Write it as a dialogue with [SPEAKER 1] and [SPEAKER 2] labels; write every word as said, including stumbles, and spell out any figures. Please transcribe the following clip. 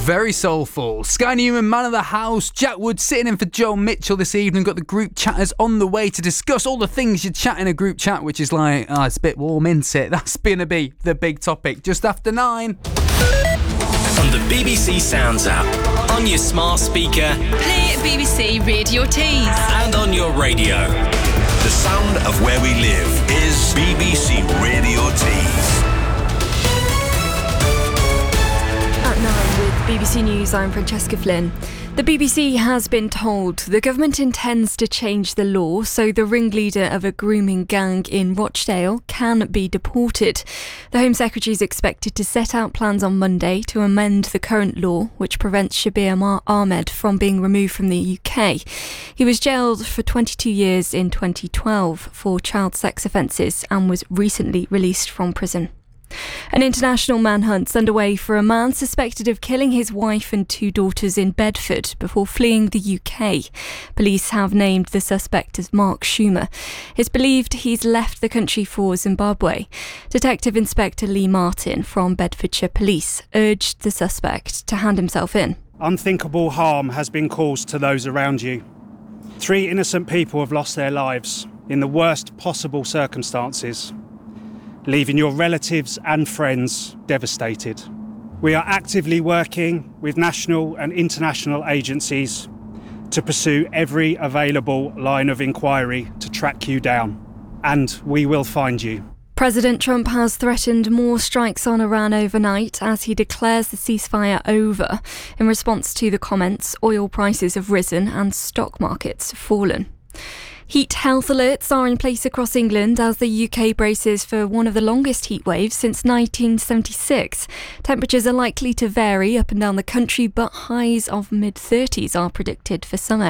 [SPEAKER 1] Very soulful. Sky Newman, man of the house. Jack Wood sitting in for Joe Mitchell this evening. Got the group chatters on the way to discuss all the things you chat in a group chat, which is like, oh, it's a bit warm, isn't it? That's going to be the big topic just after nine.
[SPEAKER 2] On the B B C Sounds app, on your smart speaker,
[SPEAKER 3] play B B C Radio Tees,
[SPEAKER 2] and on your radio.
[SPEAKER 4] The sound of where we live is B B C Radio Tees.
[SPEAKER 5] At nine with B B C News, I'm Francesca Flynn. The B B C has been told the government intends to change the law so the ringleader of a grooming gang in Rochdale can be deported. The Home Secretary is expected to set out plans on Monday to amend the current law, which prevents Shabir Ahmed from being removed from the U K. He was jailed for twenty-two years in twenty twelve for child sex offences and was recently released from prison. An international manhunt's underway for a man suspected of killing his wife and two daughters in Bedford before fleeing the U K. Police have named the suspect as Mark Schumer. It's believed he's left the country for Zimbabwe. Detective Inspector Lee Martin from Bedfordshire Police urged the suspect to hand himself in.
[SPEAKER 6] Unthinkable harm has been caused to those around you. Three innocent people have lost their lives in the worst possible circumstances, leaving your relatives and friends devastated. We are actively working with national and international agencies to pursue every available line of inquiry to track you down, and we will find you.
[SPEAKER 5] President Trump has threatened more strikes on Iran overnight as he declares the ceasefire over. In response to the comments, oil prices have risen and stock markets have fallen. Heat health alerts are in place across England as the U K braces for one of the longest heat waves since nineteen seventy-six. Temperatures are likely to vary up and down the country, but highs of mid thirties are predicted for some areas.